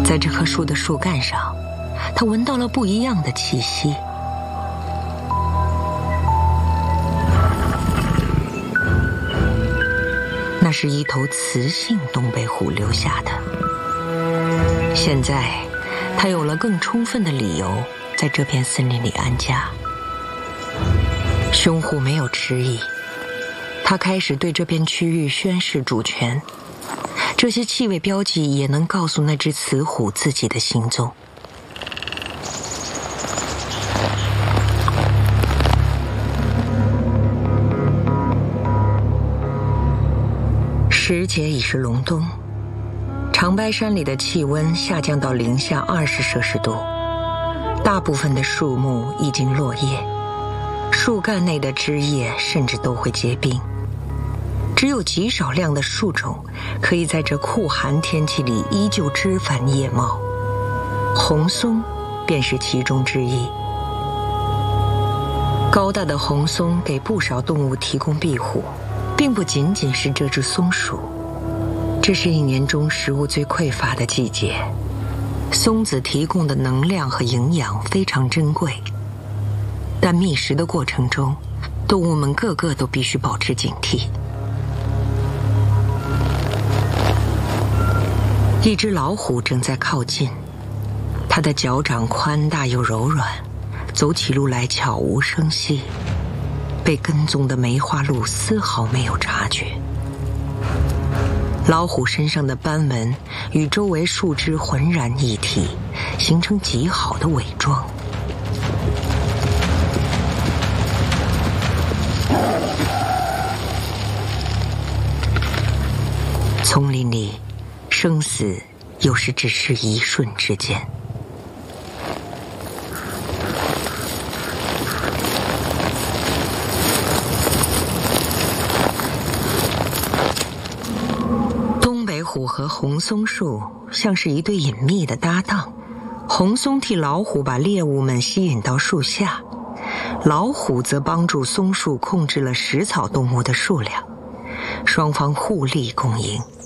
在这棵树的树干上，他闻到了不一样的气息。那是一头雌性东北虎留下的。现在，他有了更充分的理由在这片森林里安家。凶虎没有迟疑，他开始对这片区域宣示主权。这些气味标记也能告诉那只雌虎自己的行踪。时节已是隆冬，长白山里的气温下降到零下20°C，大部分的树木已经落叶，树干内的枝叶甚至都会结冰。只有极少量的树种可以在这酷寒天气里依旧枝繁叶茂，红松便是其中之一。高大的红松给不少动物提供庇护，并不仅仅是这只松鼠。这是一年中食物最匮乏的季节，松子提供的能量和营养非常珍贵，但觅食的过程中，动物们个个都必须保持警惕。一只老虎正在靠近，它的脚掌宽大又柔软，走起路来悄无声息，被跟踪的梅花鹿丝毫没有察觉。老虎身上的斑纹与周围树枝浑然一体，形成极好的伪装。丛林里，生死有时只是一瞬之间。东北虎和红松树像是一对隐秘的搭档，红松替老虎把猎物们吸引到树下，老虎则帮助松树控制了食草动物的数量，双方互利共赢。